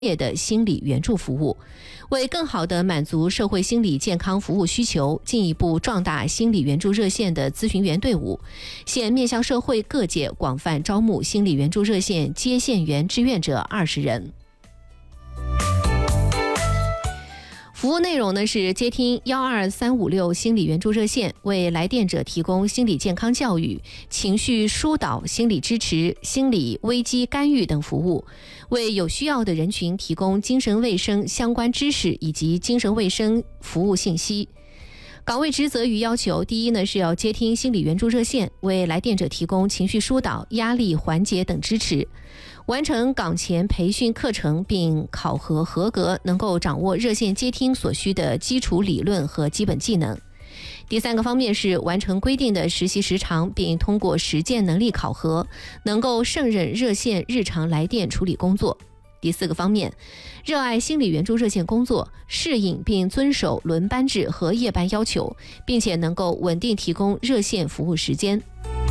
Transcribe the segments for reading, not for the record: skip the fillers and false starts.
业的心理援助服务，为更好地满足社会心理健康服务需求，进一步壮大心理援助热线的咨询员队伍。现面向社会各界广泛招募心理援助热线接线员志愿者20人。服务内容呢是接听12356心理援助热线，为来电者提供心理健康教育、情绪疏导、心理支持、心理危机干预等服务，为有需要的人群提供精神卫生相关知识以及精神卫生服务信息。岗位职责与要求：第一呢是要接听心理援助热线，为来电者提供情绪疏导、压力缓解等支持。完成岗前培训课程并考核合格，能够掌握热线接听所需的基础理论和基本技能。第三个方面是完成规定的实习时长，并通过实践能力考核，能够胜任热线日常来电处理工作。第四个方面，热爱心理援助热线工作，适应并遵守轮班制和夜班要求，并且能够稳定提供热线服务时间。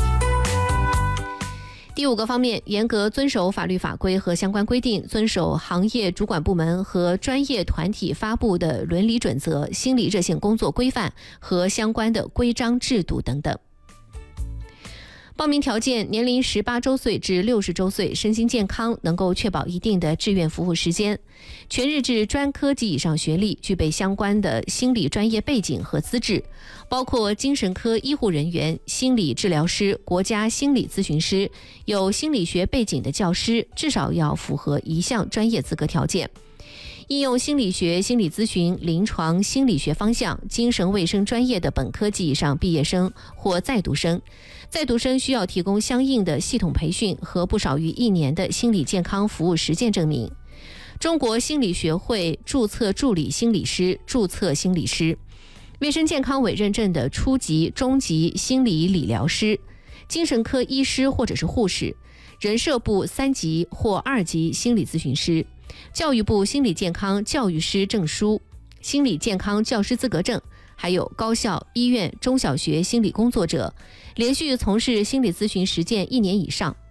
第五个方面，严格遵守法律法规和相关规定，遵守行业主管部门和专业团体发布的伦理准则、心理热线工作规范和相关的规章制度等等。报名条件：年龄18周岁至60周岁，身心健康，能够确保一定的志愿服务时间，全日制专科及以上学历，具备相关的心理专业背景和资质，包括精神科医护人员、心理治疗师、国家心理咨询师，有心理学背景的教师，至少要符合一项专业资格条件。应用心理学、心理咨询、临床心理学方向、精神卫生专业的本科及以上毕业生或在读生，在读生需要提供相应的系统培训和不少于1年的心理健康服务实践证明。中国心理学会注册助理心理师、注册心理师，卫生健康委认证的初级、中级心理理疗师，精神科医师或者是护士，人社部3级或2级心理咨询师，教育部心理健康教育师证书、心理健康教师资格证，还有高校、医院、中小学心理工作者，连续从事心理咨询实践1年以上。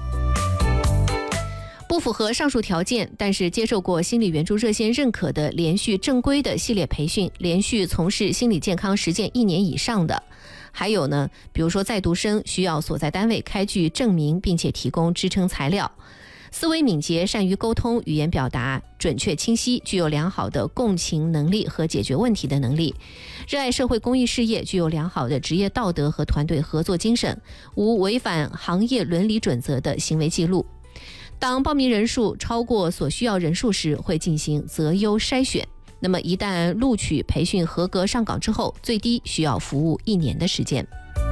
不符合上述条件，但是接受过心理援助热线认可的连续正规的系列培训，连续从事心理健康实践1年以上的，还有呢，比如说在读生需要所在单位开具证明，并且提供支撑材料。思维敏捷，善于沟通，语言表达准确清晰，具有良好的共情能力和解决问题的能力，热爱社会公益事业，具有良好的职业道德和团队合作精神，无违反行业伦理准则的行为记录。当报名人数超过所需要人数时，会进行择优筛选。那么一旦录取、培训合格上岗之后，最低需要服务1年的时间。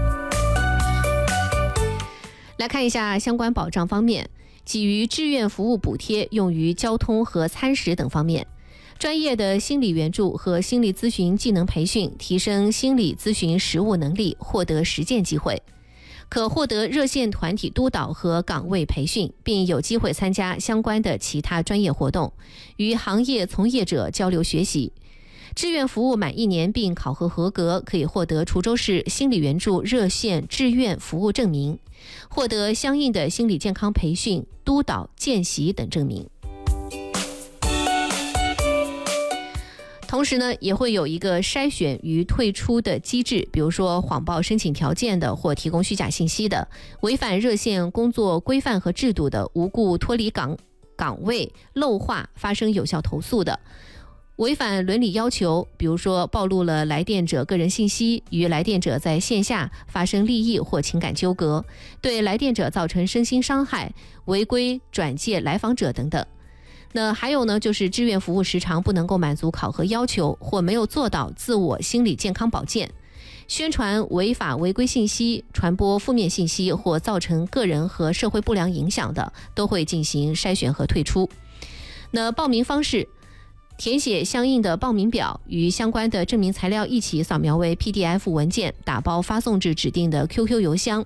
来看一下相关保障方面，给予志愿服务补贴，用于交通和餐食等方面；专业的心理援助和心理咨询技能培训，提升心理咨询实务能力，获得实践机会；可获得热线团体督导和岗位培训，并有机会参加相关的其他专业活动，与行业从业者交流学习。志愿服务满1年并考核合格，可以获得滁州市心理援助热线志愿服务证明，获得相应的心理健康培训、督导、见习等证明。同时呢，也会有一个筛选与退出的机制，比如说谎报申请条件的，或提供虚假信息的，违反热线工作规范和制度的，无故脱离岗位、漏话、发生有效投诉的，违反伦理要求，比如说暴露了来电者个人信息，与来电者在线下发生利益或情感纠葛，对来电者造成身心伤害，违规转介来访者等等。那还有呢，就是志愿服务时长不能够满足考核要求，或没有做到自我心理健康保健，宣传违法违规信息，传播负面信息或造成个人和社会不良影响的，都会进行筛选和退出。那报名方式，填写相应的报名表，与相关的证明材料一起扫描为 PDF 文件，打包发送至指定的 QQ 邮箱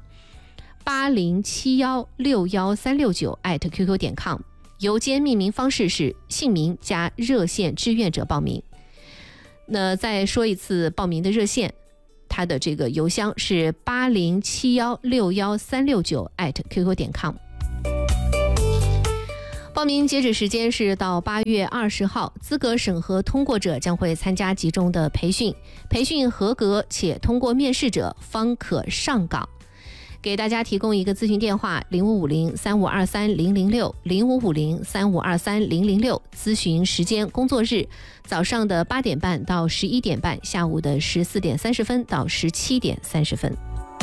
8071613699@qq.com， 邮件命名方式是姓名加热线志愿者报名。那再说一次报名的热线，它的这个邮箱是8071613699@qq.com。 报名截止时间是到8月20号，资格审核通过者将会参加集中的培训，培训合格且通过面试者方可上岗。给大家提供一个咨询电话：0550-3523-006，0550-3523-006，咨询时间工作日早上的8点半到11点半，下午的14点30分到17点30分。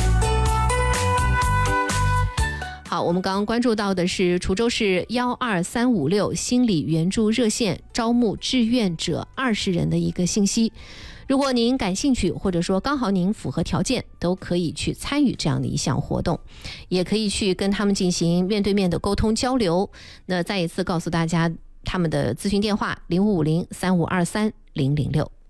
好，我们刚刚关注到的是滁州市12356心理援助热线招募志愿者20人的一个信息。如果您感兴趣，或者说刚好您符合条件，都可以去参与这样的一项活动，也可以去跟他们进行面对面的沟通交流。那再一次告诉大家他们的咨询电话：0550-3523-006。